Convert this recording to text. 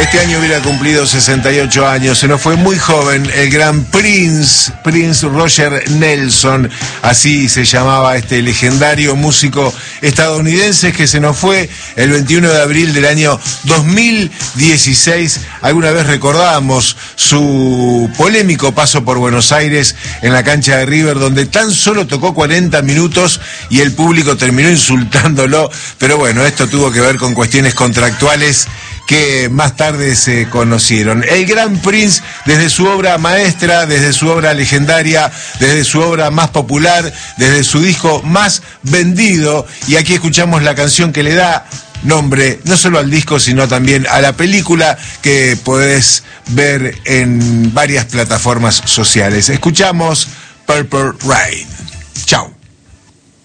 Este año hubiera cumplido 68 años, se nos fue muy joven el gran Prince Roger Nelson, así se llamaba este legendario músico estadounidense que se nos fue el 21 de abril del año 2016. Alguna vez recordamos su polémico paso por Buenos Aires en la cancha de River, donde tan solo tocó 40 minutos y el público terminó insultándolo, pero bueno, esto tuvo que ver con cuestiones contractuales que más tarde se conocieron. El gran Prince, desde su obra maestra, desde su obra legendaria, desde su obra más popular, desde su disco más vendido, y aquí escuchamos la canción que le da nombre no solo al disco, sino también a la película que podés ver en varias plataformas sociales. Escuchamos Purple Rain. Chau.